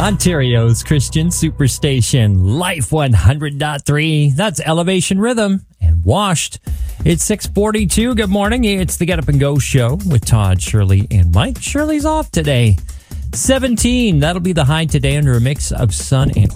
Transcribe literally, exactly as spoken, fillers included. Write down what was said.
Ontario's Christian Superstation, Life one hundred point three. That's Elevation Rhythm and Washed. It's six forty-two. Good morning. It's the Get Up and Go show with Todd, Shirley, and Mike. Shirley's off today. seventeen. That'll be the high today under a mix of sun and